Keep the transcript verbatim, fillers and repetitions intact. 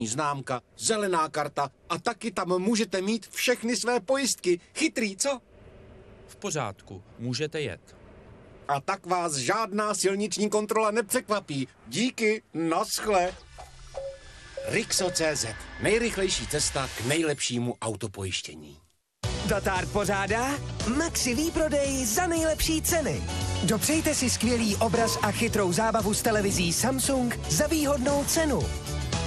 známka, zelená karta a taky tam můžete mít všechny své pojistky. Chytrý, co? V pořádku, můžete jet. A tak vás žádná silniční kontrola nepřekvapí. Díky, naschle. Rixo tečka cé zet. Nejrychlejší cesta k nejlepšímu autopojištění. Dotár pořádá Maxi výprodej za nejlepší ceny. Dopřejte si skvělý obraz a chytrou zábavu s televizí Samsung za výhodnou cenu.